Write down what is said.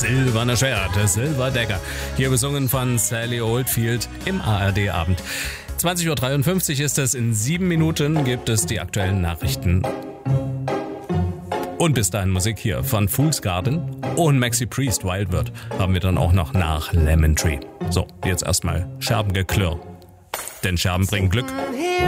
Silberne Schwert, Silver Dagger. Hier besungen von Sally Oldfield im ARD-Abend. 20.53 Uhr ist es, in 7 Minuten gibt es die aktuellen Nachrichten. Und bis dahin Musik hier von Fool's Garden und Maxi Priest, Wild World, haben wir dann auch noch nach Lemon Tree. So, jetzt erstmal Scherbengeklirr. Denn Scherben bringen Glück.